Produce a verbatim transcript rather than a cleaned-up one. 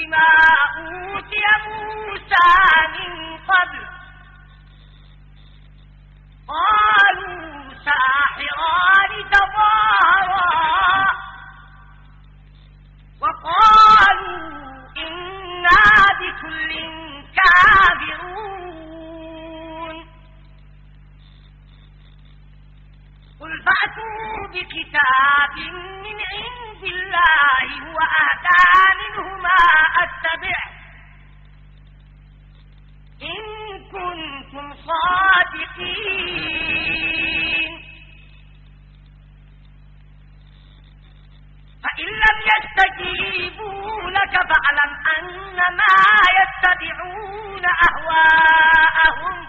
ما أوتي موسى من قبل قالوا ساحران تظاهرا وقالوا إنا بكل كافرون قل فأتوا بكتاب من عند الله هو أهدى منهما أتبعه إن كنتم صادقين فإن لم يستجيبوا لك فاعلم أنما يتبعون أهواءهم